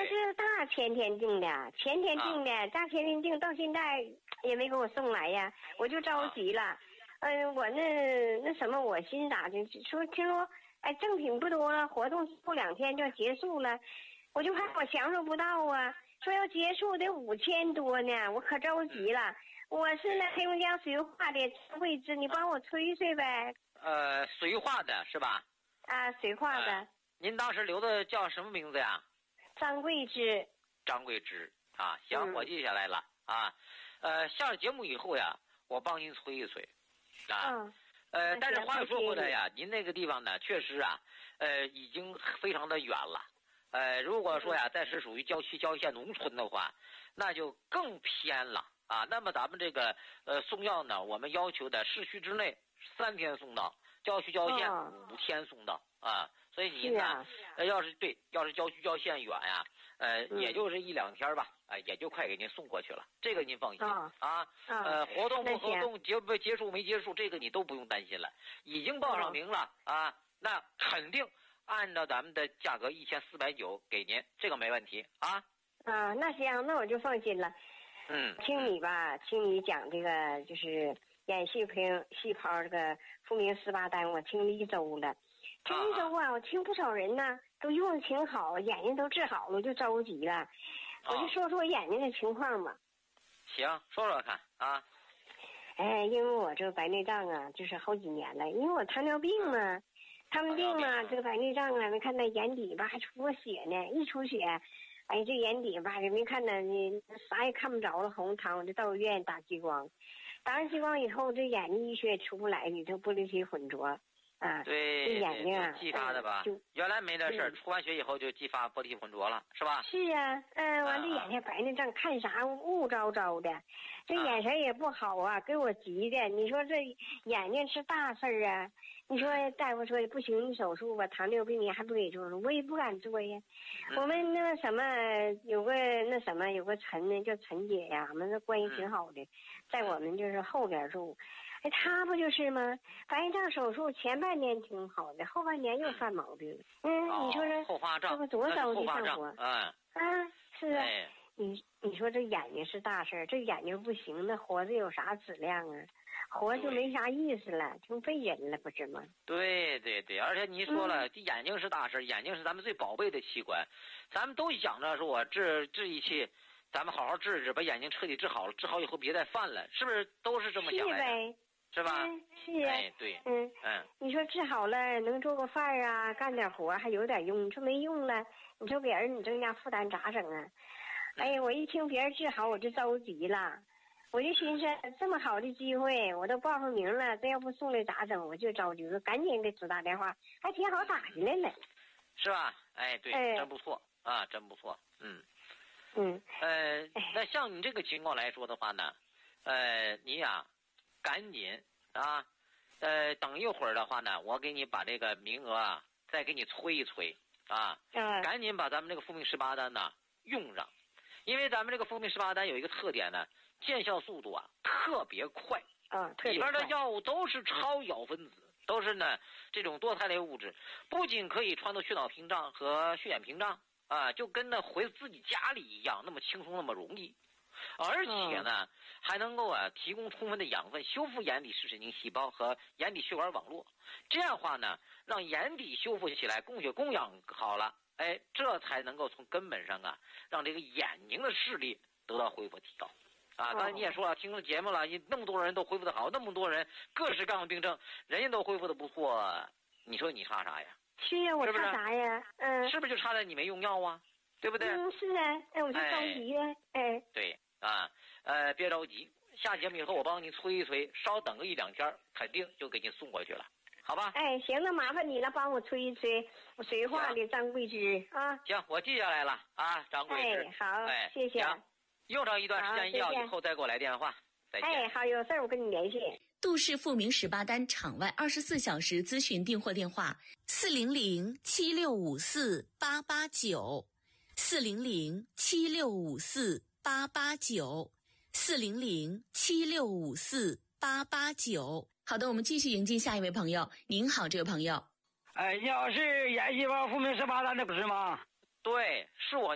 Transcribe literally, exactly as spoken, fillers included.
是大前天订的，前天订的，啊、大前天订，到现在也没给我送来呀，我就着急了。嗯、啊呃，我那那什么，我心咋的？说听说哎，赠品不多了，活动过两天就要结束了，我就怕我享受不到啊。说要结束得五千多呢，我可着急了。我是那黑龙江绥化的位置，你帮我催催呗。 呃，绥化的是吧？ 啊，绥化的、呃。 您当时留的叫什么名字呀？ 张桂芝。 张桂芝啊，行，嗯、我记下来了啊。呃，下了节目以后呀，我帮您催一催啊。嗯。呃，但是话又说回来呀，您那个地方呢，确实啊，呃，已经非常的远了。呃，如果说呀，再是属于郊区、郊县、农村的话，那就更偏了啊。那么咱们这个呃送药呢，我们要求的市区之内三天送到，郊区、郊县五天送到啊。所以您呢，啊、呃，要是对，要是郊区、郊县远呀，呃，嗯、也就是一两天吧，啊、呃，也就快给您送过去了。这个您放心啊。啊呃，活动不活动，结不结束没结束，这个你都不用担心了。已经报上名了啊，那肯定。按照咱们的价格一千四百九给您，这个没问题啊。 啊，那行，那我就放心了。 嗯， 听你吧，听你讲这个就是眼细胞细胞这个复明十八单，我听了一周了。听一周啊，我听不少人呢都用的挺好，眼睛都治好了，就着急了。我就说说我眼睛的情况吧。 行，说说看啊。 哎，因为我这个白内障啊，就是好几年了，因为我糖尿病嘛。糖尿病嘛，这个白内障啊，没看那眼底吧还出过血呢，一出血，哎，这眼底吧也没看呢，你啥也看不着了，红糖，我就到医院打激光，打完激光以后，这眼睛一血出不来，你这玻璃体混浊啊， 对， 这眼睛啊， 继发的吧？ 就原来没这事儿，出完血以后就继发玻璃体混浊了，是吧？ 是啊，嗯、呃，完这眼睛白内障，看啥雾糟糟的，这眼神也不好啊，给我急的，你说这眼睛是大事儿啊。你说大夫说不行，你手术吧，糖尿病你还不给做，我也不敢做呀。我们那什么有个那什么有个陈呢，叫陈姐呀，我们这关系挺好的，在我们就是后边住。哎，她不就是吗？白内障手术前半年挺好的，后半年又犯毛病。嗯， 哦、 你说这后发障， 这不多着急上火？ 嗯啊，是啊。 哎、 你你说这眼睛是大事儿，这眼睛不行，那活着有啥质量啊？活就没啥意思了，就费人了，不是吗？ 对对对，而且你说了，这、嗯、眼睛是大事，眼睛是咱们最宝贝的器官，咱们都想着说我治治一期，咱们好好治治，把眼睛彻底治好了，治好以后别再犯了，是不是都是这么想的？ 是呗， 是吧？ 嗯、是啊， 哎，对， 嗯嗯， 你说治好了能做个饭啊，干点活还有点用，你说没用了，你说给儿女增加负担咋整啊？哎呀，我一听别人治好我就着急了。我就寻思这么好的机会，我都报上名了，这要不送来咋整？我就着急，我赶紧给子打电话，还挺好打进来了， 是吧？哎，对，哎、真不错啊，真不错，嗯， 嗯， 呃，那像你这个情况来说的话呢，呃，你呀，赶紧啊，呃，等一会儿的话呢，我给你把这个名额啊，再给你催一催啊， 嗯， 赶紧把咱们这个复明十八单呢用上，因为咱们这个复明十八单有一个特点呢。见效速度啊特别快啊，特别快， 里边的药物都是超咬分子，嗯、都是呢这种多肽类物质，不仅可以穿透血脑屏障和血眼屏障啊，就跟那回自己家里一样，那么轻松，那么容易，而且呢、嗯、还能够啊提供充分的养分，修复眼底视神经细胞和眼底血管网络，这样的话呢，让眼底修复起来，供血供氧好了，哎，这才能够从根本上啊，让这个眼睛的视力得到恢复提高。啊，刚才你也说了，听了节目了，那么多人都恢复的好，那么多人各式各样的病症，人家都恢复的不错，你说你差啥呀？ 是呀，我差啥呀？嗯， 是不是就差在你没用药啊？对不对？ 嗯，是啊，哎，我就着急呀，哎， 对啊，呃，别着急，下节目以后我帮你催一催，稍等个一两天，肯定就给你送过去了，好吧？ 哎，行，那麻烦你了，帮我催一催，我绥化的张桂芝啊。 行，我记下来了啊，张桂芝。 哎，好， 哎， 谢谢。 用上一段时间药以后再给我来电话，再见。 哎，好，有事儿我跟你联系。 杜氏复明十八单场外二十四小时咨询订货电话：四零零七六五四八八九，四零零七六五四八八九，四零零七六五四八八九。好的，我们继续迎接下一位朋友。您好，这位朋友。 哎，你好，是眼细胞复明十八单的不是吗？ 对，是我。